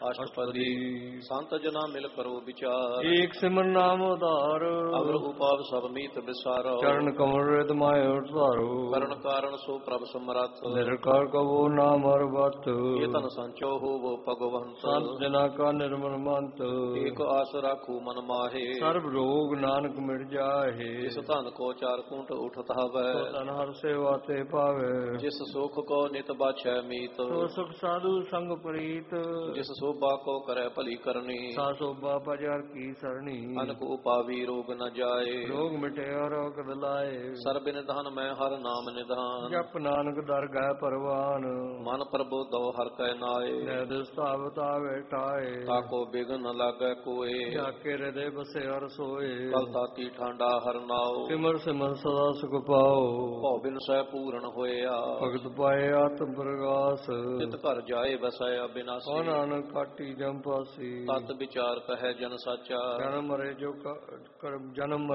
ਅਸ਼ਟਪਦੀ ਸੰਤ ਜਨਾ ਮਿਲ ਕਰੋ ਵਿਚਾਰ। ਏਕ ਸਿਮਰਨ ਨਾਮ ਉਧਾਰ ਅਵਰ ਉਪਾਵ ਸਭ ਮੀਤ ਵਿਸਾਰੋ। ਚਰਨ ਕਮਲ ਰਿਦ ਮਾਇ ਉਤਾਰੋ ਕਰਨ ਕਾਰਨ ਸੋ ਪ੍ਰਭ ਸਮਰੱਥ। ਨਿਰਕਾਰ ਕਬੋ ਨਾਮ ਹਰ ਬਤ ਇਹ ਤਨ ਸੰਚੋ ਹੋਵੋ ਭਗਵੰਤ। ਸੰਤ ਜਨਾ ਕਾ ਨਿਰਮਲ ਮੰਤ ਏਕ ਆਸ ਰਾਖੂ ਮਨ ਮਾਹੇ। ਸਰਬ ਰੋਗ ਨਾਨਕ ਮਿਟ ਜਾਹੇ। ਜਿਸ ਧਨ ਕੋ ਚਾਰ ਕੁੰਟ ਉਠਤ ਹਵੈ। ਸੋ ਤਨ ਹਰ ਸੇਵਾ ਤੇ ਪਾਵੇ। ਜਿਸ ਸੁਖ ਕੋ ਨਿਤ ਬਾਛੈ ਮੀਤ। ਸੋ ਸੁਖ ਸਾਧੂ ਸੰਗ ਪ੍ਰੀਤ ਜਿਸ ਸੋਭਾ ਕੋ ਕਰੈ ਭਲੀ ਕਰਨੀ। ਸਾ ਸੋਭਾ ਪਜਰ ਕੀ ਸਰਣੀ। ਅਨਕ ਉਪਾਵੀ ਰੋਗ ਨ ਜਾਏ। ਰੋਗ ਮਿਟਿਆ ਰੋਗ ਦਿਲਾਏ। ਸਰਬ ਨਿਧਾਨ ਮੈਂ ਹਰ ਨਾਮ ਨਿਧਾਨ। ਜਪ ਨਾਨਕ ਦਰਗਹਿ ਪਰਵਾਨ। ਮਨ ਪ੍ਰਬੋਧੋ ਹਰ ਕੈ ਨਾਏ। ਨਿਦ ਸਥਾਵਤ ਆਵੇ ਠਾਏ। ਤਾਕੋ ਬਿਗਨ ਨ ਲਾਗੈ ਕੋਏ। ਜਾਕੇ ਹਿਰਦੇ ਬਸੇ ਹਰ ਸੋਏ। ਕਲ ਤਾਤੀ ਠਾਂਡਾ ਹਰ ਨਾਉ। ਸਿਮਰ ਸਿਮਰ ਸਦਾ ਸੁਖ ਪਾਓ। ਭਉ ਬਿਨ ਸਹਿ ਪੂਰਨ ਹੋਇਆ। ਭਗਤ ਪਾਏ ਆਤਮ ਪ੍ਰਗਾਸ। ਜਿਤ ਘਰ ਜਾਏ ਵਸੈ ਅਬਿਨਾਸੀ। ਕੋ ਨਾਨਕ ਕਾਟੀ ਜੰਪਾਸੀ। ਤਤ ਵਿਚਾਰ ਕਹੈ ਜਨ ਸਾਚਾ। ਜਨਮ ਮਰੇ ਜੋ ਜਨਮ